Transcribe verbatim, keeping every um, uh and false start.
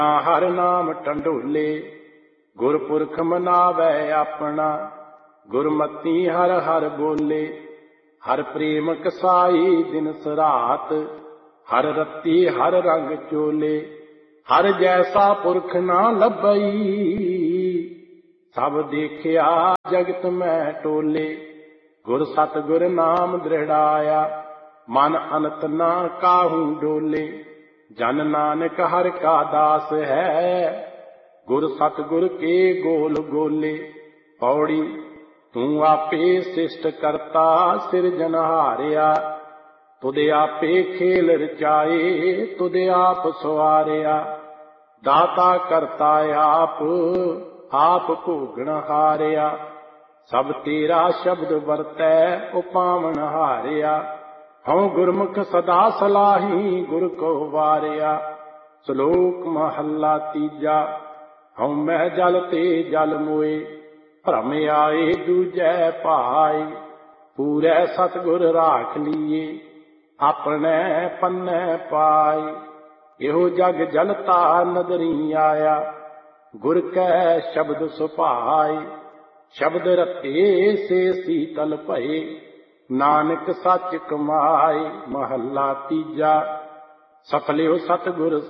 हर नाम टंडोले, गुरपुरख मनावै अपना। गुरमती हर हर बोले, हर प्रेम कसाई दिन सरात। हर रत्ती हर रंग चोले, हर जैसा पुरख ना लभई। सब देखिया जगत में टोले, गुर सतगुर नाम दृढ़ाया। मन अनत ना काहू डोले, जन नानक हर का दास है। गुर सतगुर के गोल गोले, पौड़ी तू आपे शिष्ट करता सिरजनहारिया। तुदे आपे खेल रचाए, तुदे आप सवारिया। दाता करता आप, आप भोगण हारिया। सब तेरा शब्द वरतै उपावण हारिया। हऊँ गुरमुख सदा सलाही, गुर को वारिया। श्लोक महला तीजा, हऊँ मैं जल ते जल मोए। भ्रम आए दूजै भाई, पूरै सतगुर राख लिये। अपने पन्ने पाई, एहो जग जलता नदरी आया। गुर कै शब्द सुभाई, शब्द रते से शीतल भये। नानक सच कमाए। महला तीजा, सफलियो सतगुर